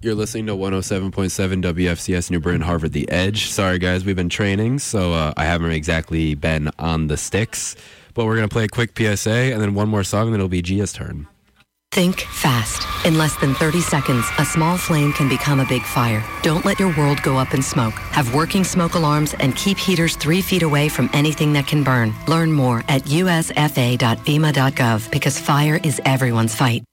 You're listening to 107.7 WFCS New Britain, Harvard, The Edge. Sorry, guys, we've been training, so I haven't exactly been on the sticks. But we're going to play a quick PSA and then one more song, and then it'll be Gia's turn. Think fast. In less than 30 seconds, a small flame can become a big fire. Don't let your world go up in smoke. Have working smoke alarms and keep heaters 3 feet away from anything that can burn. Learn more at usfa.fema.gov because fire is everyone's fight.